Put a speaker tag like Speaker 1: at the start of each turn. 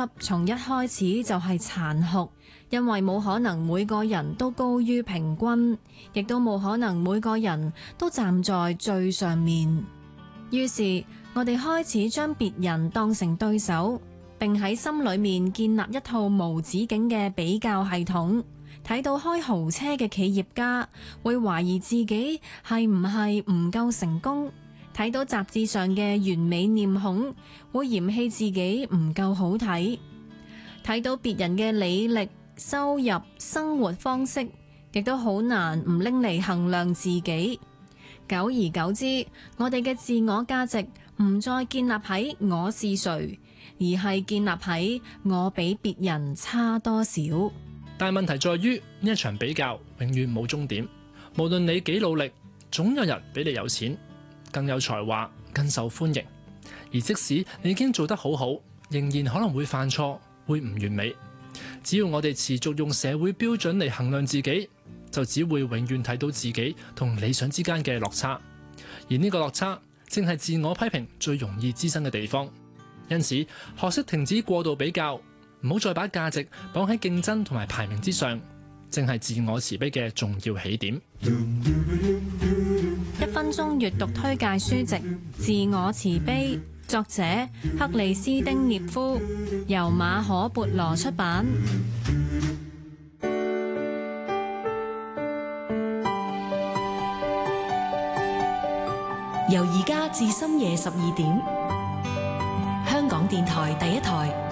Speaker 1: 從一開始就係殘酷，因為冇可能每個人都高於平均，亦都冇可能每個人都站在最上面。於是我哋開始將別人當成對手，並喺心裏面建立一套無止境嘅比較系統。睇到開豪車嘅企業家，會懷疑自己係唔係唔夠成功；睇到雜誌上嘅完美臉孔，會嫌棄自己唔夠好睇；睇到別人嘅履歷、收入、生活方式，亦都好難唔拎嚟衡量自己。久而久之，我哋嘅自我價值唔再建立喺我是誰，而係建立喺我比別人差多少。
Speaker 2: 但問題在於呢一場比較永遠冇終點，無論你幾努力，總有人比你有錢、更有才華、更受歡迎。而即使你已經做得好好，仍然可能會犯錯，會唔完美。只要我哋持續用社會標準嚟衡量自己，就只會永遠睇到自己同理想之間嘅落差。而呢個落差正係自我批評最容易滋生嘅地方。因此，學識停止過度比較，唔好再把價值綁喺競爭同埋排名之上，正係自我慈悲嘅重要起點。
Speaker 1: 1分鐘閱讀推介書籍《自我慈悲》，作者克里斯丁涅夫，由馬可孛羅出版。
Speaker 3: 由而家至深夜12點，香港電台第一台。